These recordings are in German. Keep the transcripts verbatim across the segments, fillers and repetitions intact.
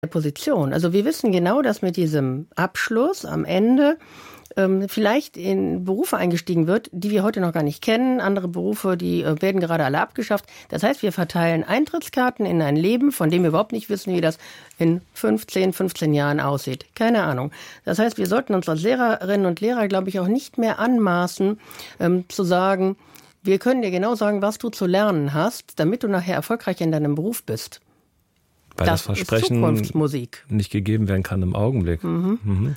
Position. Also wir wissen genau, dass mit diesem Abschluss am Ende ähm, vielleicht in Berufe eingestiegen wird, die wir heute noch gar nicht kennen. Andere Berufe, die äh, werden gerade alle abgeschafft. Das heißt, wir verteilen Eintrittskarten in ein Leben, von dem wir überhaupt nicht wissen, wie das in fünfzehn, fünfzehn Jahren aussieht. Keine Ahnung. Das heißt, wir sollten uns als Lehrerinnen und Lehrer, glaube ich, auch nicht mehr anmaßen, ähm, zu sagen, wir können dir genau sagen, was du zu lernen hast, damit du nachher erfolgreich in deinem Beruf bist. Weil das, das Versprechen nicht gegeben werden kann im Augenblick. Mhm. Mhm.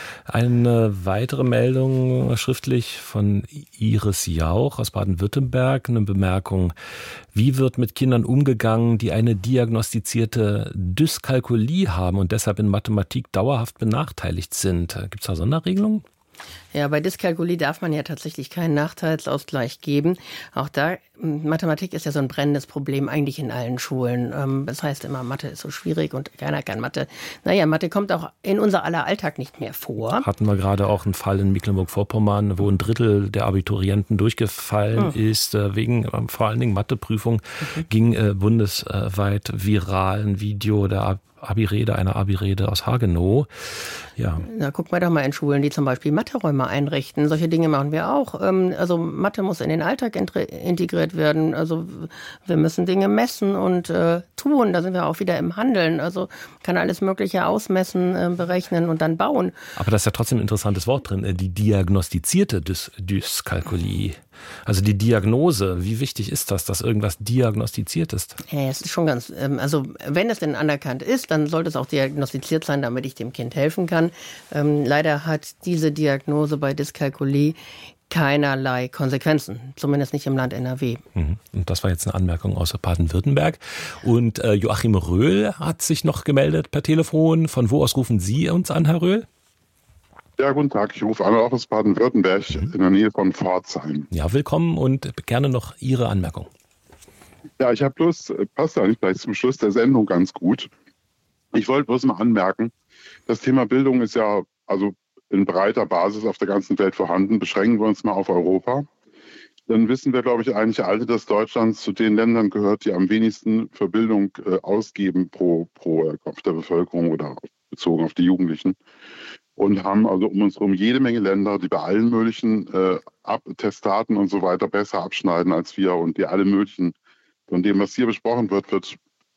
Eine weitere Meldung schriftlich von Iris Jauch aus Baden-Württemberg. Eine Bemerkung. Wie wird mit Kindern umgegangen, die eine diagnostizierte Dyskalkulie haben und deshalb in Mathematik dauerhaft benachteiligt sind? Gibt es da Sonderregelungen? Ja, bei Dyskalkulie darf man ja tatsächlich keinen Nachteilsausgleich geben. Auch da, Mathematik ist ja so ein brennendes Problem eigentlich in allen Schulen. Das heißt immer, Mathe ist so schwierig und keiner kann Mathe. Naja, Mathe kommt auch in unser aller Alltag nicht mehr vor. Hatten wir gerade auch einen Fall in Mecklenburg-Vorpommern, wo ein Drittel der Abiturienten durchgefallen hm. ist, wegen vor allen Dingen Matheprüfung, mhm. ging äh, bundesweit viral ein Video der Abi-Rede, eine Abi-Rede aus Hagenow. Ja. Na, gucken wir doch mal in Schulen, die zum Beispiel Matheräume einrichten. Solche Dinge machen wir auch. Also Mathe muss in den Alltag integriert werden. Also wir müssen Dinge messen und äh, tun. Da sind wir auch wieder im Handeln. Also kann alles Mögliche ausmessen, äh, berechnen und dann bauen. Aber da ist ja trotzdem ein interessantes Wort drin. Die diagnostizierte Dys- Dyskalkulie. Also die Diagnose, wie wichtig ist das, dass irgendwas diagnostiziert ist? Ja, es ist schon ganz, ähm, also wenn es denn anerkannt ist, dann sollte es auch diagnostiziert sein, damit ich dem Kind helfen kann. Ähm, leider hat diese Diagnose bei Dyskalkulie keinerlei Konsequenzen, zumindest nicht im Land N R W. Und das war jetzt eine Anmerkung aus Baden-Württemberg. Und äh, Joachim Röhl hat sich noch gemeldet per Telefon. Von wo aus rufen Sie uns an, Herr Röhl? Ja, guten Tag. Ich rufe an aus Baden-Württemberg mhm. in der Nähe von Pforzheim. Ja, willkommen und gerne noch Ihre Anmerkung. Ja, ich habe bloß, passt eigentlich gleich zum Schluss der Sendung ganz gut. Ich wollte bloß mal anmerken, das Thema Bildung ist ja also in breiter Basis auf der ganzen Welt vorhanden. Beschränken wir uns mal auf Europa. Dann wissen wir, glaube ich, eigentlich alle, dass Deutschland zu den Ländern gehört, die am wenigsten für Bildung äh, ausgeben pro, pro Kopf der Bevölkerung oder bezogen auf die Jugendlichen. Und haben also um uns herum jede Menge Länder, die bei allen möglichen äh, Testaten und so weiter besser abschneiden als wir und die alle möglichen, von dem, was hier besprochen wird, wird,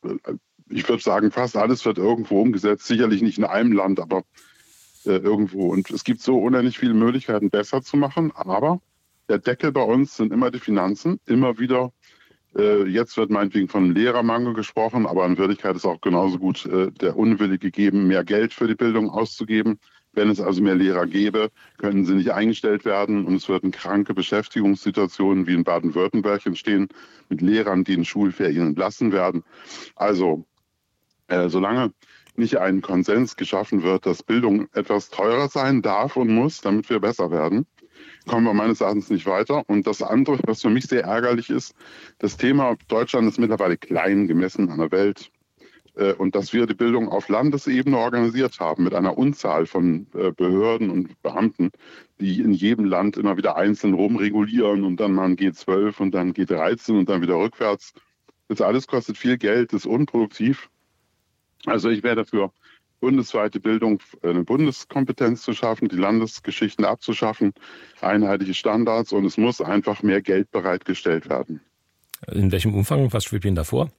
ich würde sagen, fast alles wird irgendwo umgesetzt. Sicherlich nicht in einem Land, aber äh, irgendwo. Und es gibt so unendlich viele Möglichkeiten, besser zu machen. Aber der Deckel bei uns sind immer die Finanzen, immer wieder. Äh, jetzt wird meinetwegen von Lehrermangel gesprochen, aber in Wirklichkeit ist auch genauso gut äh, der Unwille gegeben, mehr Geld für die Bildung auszugeben. Wenn es also mehr Lehrer gäbe, können sie nicht eingestellt werden und es würden kranke Beschäftigungssituationen wie in Baden-Württemberg entstehen mit Lehrern, die in Schulferien entlassen werden. Also äh, solange nicht ein Konsens geschaffen wird, dass Bildung etwas teurer sein darf und muss, damit wir besser werden, kommen wir meines Erachtens nicht weiter. Und das andere, was für mich sehr ärgerlich ist, das Thema Deutschland ist mittlerweile klein gemessen an der Welt. Und dass wir die Bildung auf Landesebene organisiert haben mit einer Unzahl von Behörden und Beamten, die in jedem Land immer wieder einzeln rumregulieren und dann mal ein G zwölf und dann G dreizehn und dann wieder rückwärts. Das alles kostet viel Geld, ist unproduktiv. Also ich wäre dafür, bundesweite Bildung, eine Bundeskompetenz zu schaffen, die Landesgeschichten abzuschaffen, einheitliche Standards und es muss einfach mehr Geld bereitgestellt werden. In welchem Umfang? Was schwebt Ihnen da vor?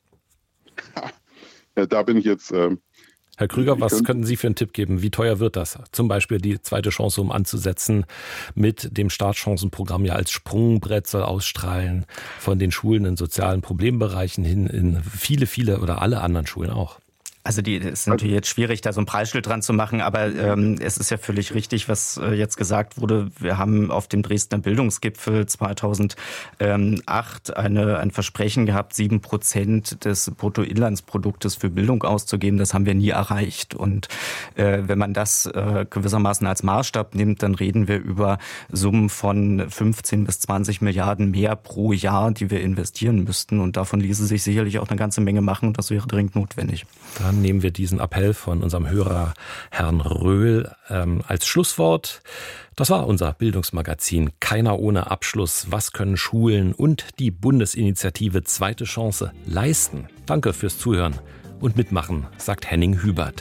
Ja, da bin ich jetzt... Äh, Herr Krüger, was könnten Sie für einen Tipp geben? Wie teuer wird das? Zum Beispiel die zweite Chance, um anzusetzen, mit dem Startchancenprogramm ja als Sprungbrett soll ausstrahlen von den Schulen in sozialen Problembereichen hin in viele, viele oder alle anderen Schulen auch. Also die es ist natürlich jetzt schwierig, da so ein Preisschild dran zu machen, aber ähm, es ist ja völlig richtig, was äh, jetzt gesagt wurde. Wir haben auf dem Dresdner Bildungsgipfel zweitausendacht eine, ein Versprechen gehabt, sieben Prozent des Bruttoinlandsproduktes für Bildung auszugeben. Das haben wir nie erreicht. Und äh, wenn man das äh, gewissermaßen als Maßstab nimmt, dann reden wir über Summen von fünfzehn bis zwanzig Milliarden mehr pro Jahr, die wir investieren müssten. Und davon ließe sich sicherlich auch eine ganze Menge machen und das wäre dringend notwendig. Dann nehmen wir diesen Appell von unserem Hörer Herrn Röhl ähm, als Schlusswort. Das war unser Bildungsmagazin Keiner ohne Abschluss. Was können Schulen und die Bundesinitiative Zweite Chance leisten? Danke fürs Zuhören und Mitmachen, sagt Henning Hubert.